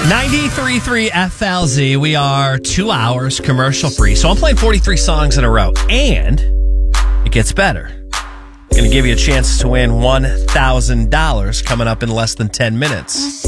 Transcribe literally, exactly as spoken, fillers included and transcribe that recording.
ninety-three point three F L Z. We are two hours commercial free. So I'm playing forty-three songs in a row. And it gets better. Going to give you a chance to win one thousand dollars coming up in less than ten minutes.